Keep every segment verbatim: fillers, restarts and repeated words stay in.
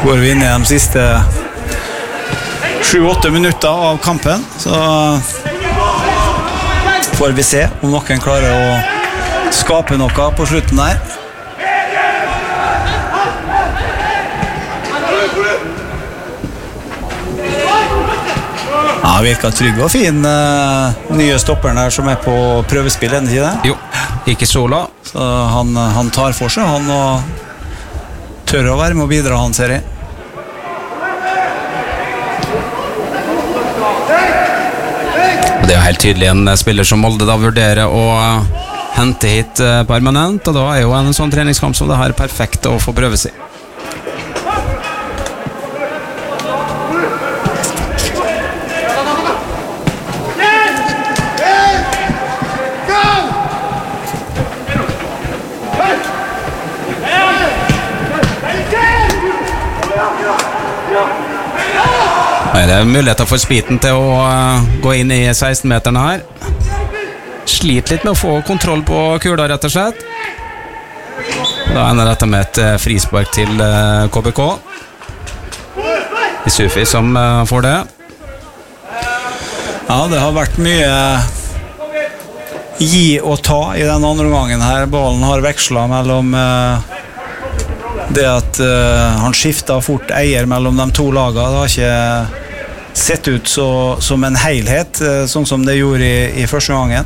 går vi inn i de siste sju-åtte minutter av kampen, så får vi se om noen klarer å skape noe på slutten der. Ja, virker trygg og fin uh, nye stopperen der som er på prøvespill, enda ikke det? Jo, ikke Sola. Så han, han tar for seg, han og tør å være med å bidra, han ser jeg. Det er helt tydelig en spiller som Molde da vurderer å hente hit permanent, og da er jo en sånn treningskamp som det her perfekt å få prøve seg. Det er muligheter for Spiten til å uh, gå inn i seksten-meterne her. Sliter litt med å få kontroll på kula, rett og slett. Da ender dette med et uh, frispark til uh, K B K. Isufi som uh, får det. Ja, det har vært mye gi og ta i den andre gangen her. Ballen har vekslet mellom uh, det at uh, han skiftet fort eier mellom de to lagene. Det har ikke sett ut så, som en helhet, sånn som det gjorde i, i første gangen.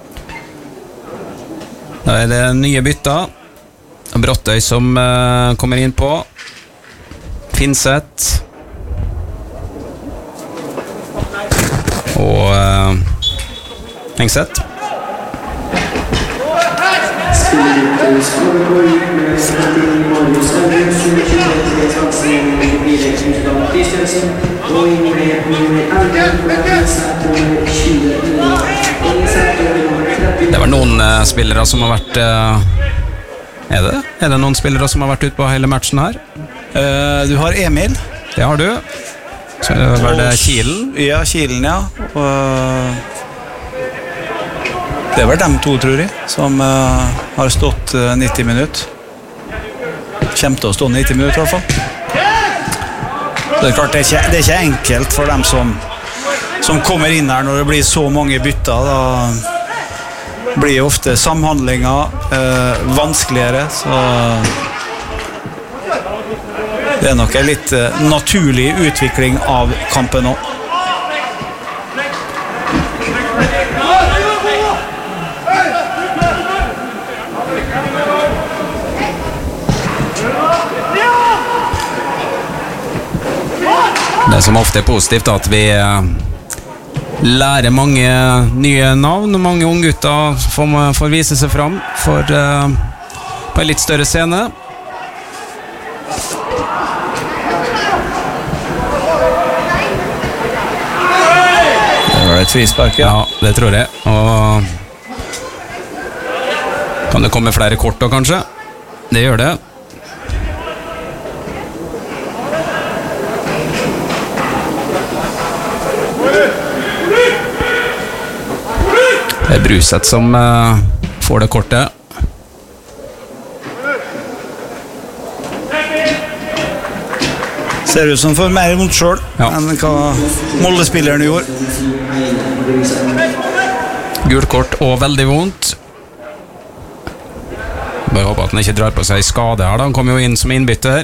Da er det nye bytter. Brottøy som uh, kommer inn på. Finseth. Og uh, Hengseth. Det var noen uh, spillere som har vært uh, Er det? Er det noen spillere som har vært ute på hele matchen her? Uh, du har Emil. Det har du. Så var det Kielen? Ja, Kielen, ja. Og det var dem to, tror jeg, som uh, har stått uh, nitti minutter. Kommer til å stå nitti minutter i hvert fall. Det er klart, det er ikke, det er ikke enkelt for dem som, som kommer inn her når det blir så mange bytter. Da blir ofte samhandlinger uh, vanskeligere, så det er nok en litt uh, naturlig utvikling av kampen nå. Det som ofte er positivt er at vi lærer mange nye navn, og mange unge gutter får, får vise seg fram for, uh, på en litt større scene. Det var et frispark, ja. Ja, det tror jeg. Og kan det komme flere kort da, kanskje? Det gjør det. Det er Bruseth som uh, får det kortet. Ser ut som for mer mot selv, ja, enn hva Molde-spilleren gjorde. Gult kort og veldig vondt. Bare håper at han ikke drar på seg skade her da. Han kommer jo inn som innbytter.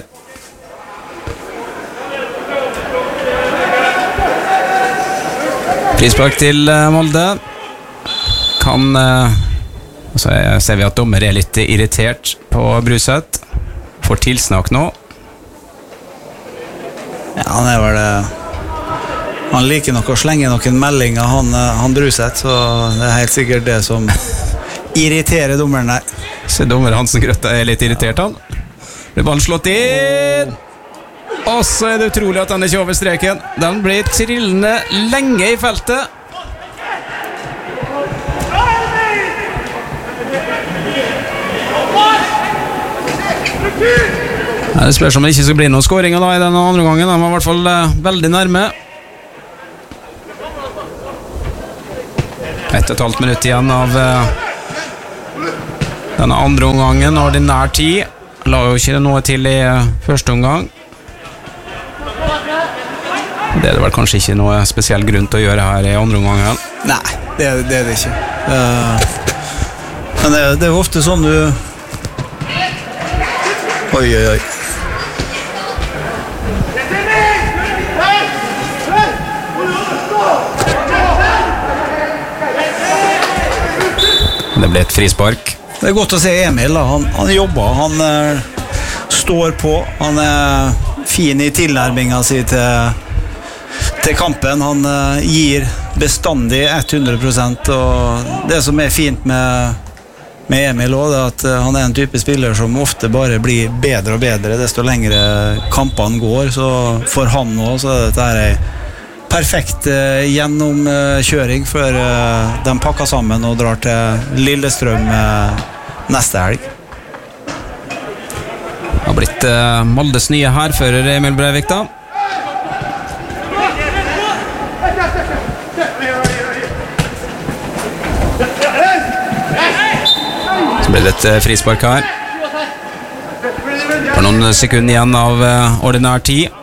Frispark til uh, Molde. Kan uh, så ser vi at dommer er litt irritert på Bruseth. Får tilsnakk nå. Ja, han er vel det. Han liker nok å slenge noen meldinger, han, han Bruseth, så det er helt sikkert det som irriterer dommeren der. Så dommer Hansen Grøtta er litt irritert, han. Blir ballen slått inn. Og så er det utrolig at han ikke over streken. Den blir trillende lenge i feltet. Ja, det spørs om det ikke skal bli noen skåringer da i denne andre gangen. De var i hvert fall uh, veldig nærme. Ett og et halvt minutt igjen av uh, denne andre omgangen. Ordinær tid. La jo ikke noe til i uh, første omgang. Det er det vel kanskje ikke noe spesiell grunn til å gjøre her i andre omgang. Nei, det, det er det ikke. Uh, men det, det er jo ofte sånn du... Oi, oi, oi. Det ble et frispark. Det er godt å se Emil da. Han, han jobber, han uh, står på, han er fin i tilnærmingen si til, til kampen, han uh, gir bestandig hundre prosent, og det som er fint med, med Emil også, er at uh, han er en type spiller som ofte bare blir bedre og bedre desto lengre kampene går, så for han også så er dette her en perfekt uh, gjennomkjøring før uh, de pakker sammen og drar til Lillestrøm uh, neste helg. Det har blitt uh, Moldes nye herfører Emil Breivik da. Så blir det et uh, frispark her. For noen sekunder igjen av uh, ordinær tid.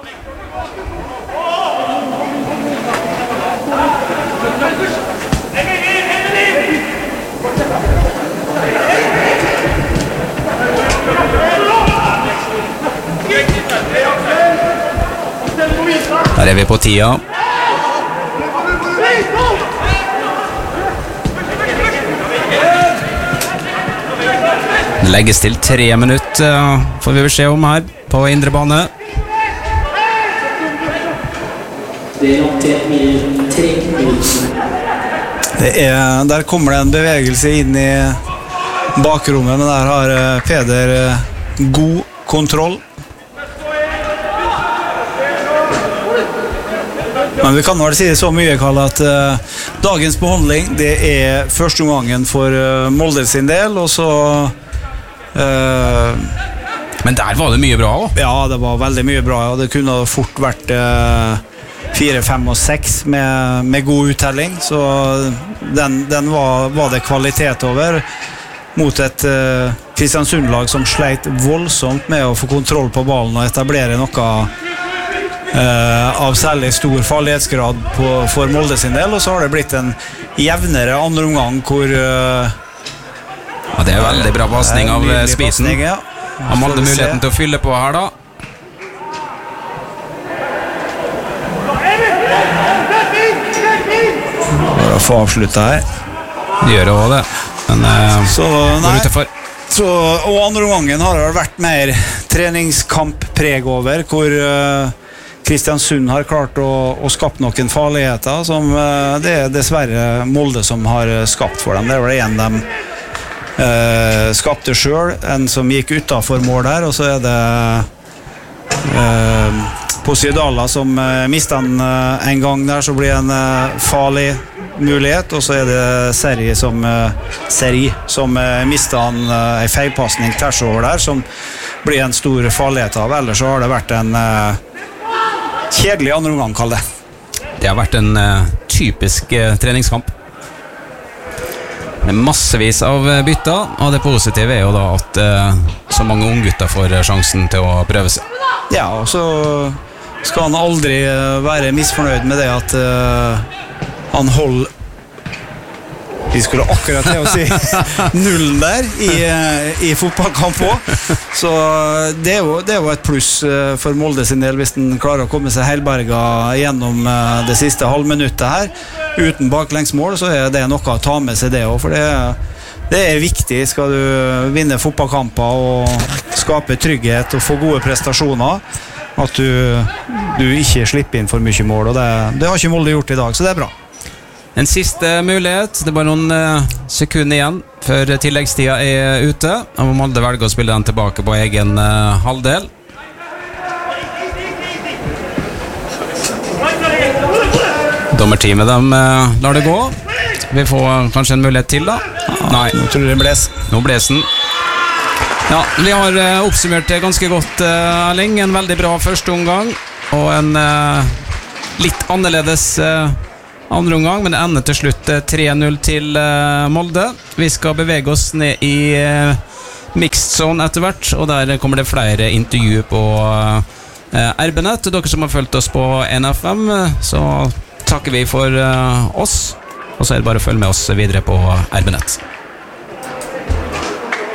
Der er vi på tida. Det legges til tre minutter, får vi beskjed om her på indre bane. Det er, der kommer det en bevegelse inn i bakrommet, men der har Peder god kontroll. Men vi kan vel si det så mye, Karl, at uh, dagens behandling, det er første omgangen for uh, Molde sin del, og så... Uh, Men der var det mye bra også. Ja, det var veldig mye bra, og det kunne fort vært uh, fire, fem og seks med, med god uttelling, så den, den var, var det kvalitet over mot et uh, Kristiansund-lag som sleit voldsomt med å få kontroll på ballen og etablere noe Uh, av særlig stor farlighetsgrad på, for Molde sin del, og så har det blitt en jevnere andre omgang hvor uh, ja, det er veldig bra passning av Spisen. Ja. Han hadde muligheten til å fylle på her da. Bare få avslutta her. Det gjør det også det, men uh, så, går utenfor. Så, og andre omgangen har det vært mer treningskamppreg over, hvor uh, Kristiansund har klart å, å skape noen farligheter som uh, det er dessverre Molde som har skapt for dem. Det var det en de uh, skapte selv, en som gikk utenfor mål der, og så er det uh, Posidala som uh, mistet han uh, en gang der, så blir det en uh, farlig mulighet, og så er det Seri som uh, Seri som uh, mistet han uh, en feilpassning tersover der, som blir en stor farlighet av. Ellers så har det vært en uh, kjedelig andre omgang, kall det. Det har vært en uh, typisk uh, treningskamp. Med massevis av uh, bytter, og det positive er jo da at uh, så mange unggutter får uh, sjansen til å prøve seg. Ja, og så skal han aldri uh, være misfornøyd med det at uh, han holder vi skulle akkurat til å si nullen der i, i fotballkamp også. Så det er, jo, det er jo et pluss for Molde sin del hvis den klarer å komme seg helberga gjennom det siste halvminuttet her. Uten baklengsmål så er det noe å ta med seg det også, for det, det er viktig. Skal du vinne fotballkamper og skape trygghet og få gode prestasjoner, at du, du ikke slipper inn for mye mål, og det, det har ikke Molde gjort i dag, så det er bra. En siste mulighet, det er bare noen uh, sekunder igjen før tilleggstida er ute, og Molde velger å spille den tilbake på egen uh, halvdel. Dommerteamet de uh, lar det gå. Vi får uh, kanskje en mulighet til da. Nei, nå tror jeg det bles. Nå bles den. Ja, vi har uh, oppsummert det ganske godt, uh, Erling. En veldig bra første omgang, og en uh, litt annerledes uh, andre omgang, men det ender til slutt tre null til uh, Molde. Vi skal bevege oss ned i uh, mixed zone etter hvert, og der kommer det flere intervju på uh, R B Nett, dere som har følt oss på N F M, så takker vi for oss, og så er det bare å følge med oss videre på R B Nett.